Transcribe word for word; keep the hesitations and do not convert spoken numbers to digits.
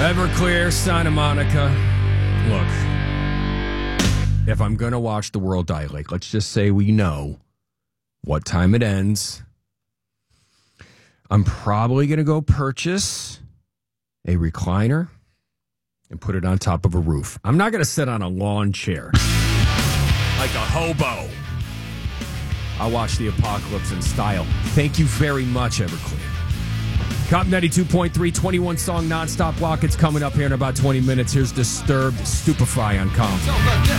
Everclear, Santa Monica. Look, if I'm going to watch the world dilate, let's just say we know what time it ends. I'm probably going to go purchase a recliner and put it on top of a roof. I'm not going to sit on a lawn chair like a hobo. I'll watch the apocalypse in style. Thank you very much, Everclear. Cop ninety-two point three, twenty-one song nonstop block. It's coming up here in about twenty minutes. Here's Disturbed, Stupefy on Comp.